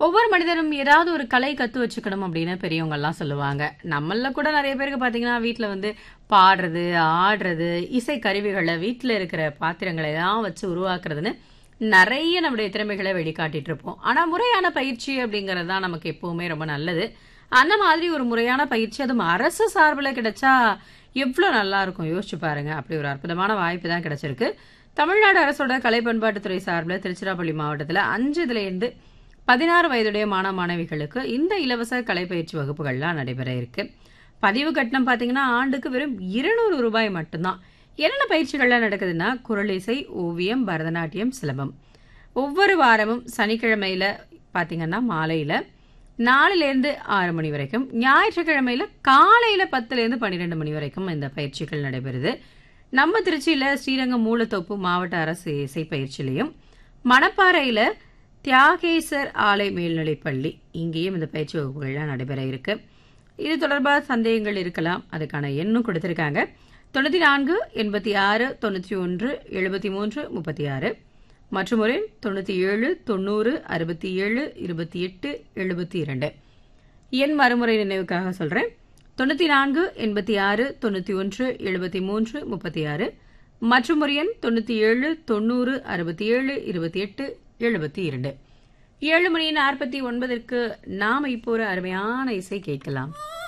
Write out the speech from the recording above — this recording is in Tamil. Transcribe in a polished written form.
ஒவ்வொரு மனிதனும் ஏதாவது ஒரு கலை கத்து வச்சுக்கணும் அப்படின்னு பெரியவங்க எல்லாம் சொல்லுவாங்க. நம்மள கூட நிறைய பேருக்கு பாத்தீங்கன்னா வீட்ல வந்து பாடுறது, ஆடுறது, இசை கருவிகளை வீட்ல இருக்கிற பாத்திரங்களை எல்லாம் வச்சு உருவாக்குறதுன்னு நிறைய நம்முடைய திறமைகளை வெளிக்காட்டிட்டு இருப்போம். ஆனா முறையான பயிற்சி அப்படிங்கறது தான் நமக்கு எப்பவுமே ரொம்ப நல்லது. அந்த மாதிரி ஒரு முறையான பயிற்சி அதுவும் அரசு சார்பில் கிடைச்சா எவ்வளவு நல்லா இருக்கும் யோசிச்சு பாருங்க. அப்படி ஒரு அற்புதமான வாய்ப்பு தான் கிடைச்சிருக்கு. தமிழ்நாடு அரசோட கலை பண்பாட்டுத்துறை சார்பில் திருச்சிராப்பள்ளி மாவட்டத்தில் 5 16 வயதுடைய மாணவ மாணவிகளுக்கு இந்த இலவச கலைப்பயிற்சி வகுப்புகள்லாம் நடைபெற இருக்கு. பதிவு கட்டணம் பாத்தீங்கன்னா ஆண்டுக்கு வெறும் 200 ரூபாய் மட்டும்தான். என்னென்ன பயிற்சிகள்லாம் நடக்குதுன்னா குரல் இசை, ஓவியம், பரதநாட்டியம், சிலம்பம். ஒவ்வொரு வாரமும் சனிக்கிழமையில பாத்தீங்கன்னா மாலையில 4லேருந்து 6 மணி வரைக்கும், ஞாயிற்றுக்கிழமையில காலையில 10லேருந்து 12 மணி வரைக்கும் இந்த பயிற்சிகள் நடைபெறுது. நம்ம திருச்சியில ஸ்ரீரங்கம் மூலத்தோப்பு மாவட்ட அரசு இசை பயிற்சியிலையும், மணப்பாறையில தியாகேசர் ஆலை மேல்நிலைப்பள்ளி இங்கேயும் இந்த பயிற்சி வகுப்புகள்லாம் நடைபெற இருக்கு. இது தொடர்பாக சந்தேகங்கள் இருக்கலாம். அதுக்கான எண்ணும் கொடுத்திருக்காங்க. 94 86 91 73 36 மற்றும் ஒரு 97 90 67 28 72. எண் மறுமுறை நினைவுக்காக சொல்றேன். 94 86 91 73 36 மற்றும் ஒரு எண் 97 90 67 28 72. 7:49 நாம இப்போ ஒரு அருமையான இசை கேட்கலாம்.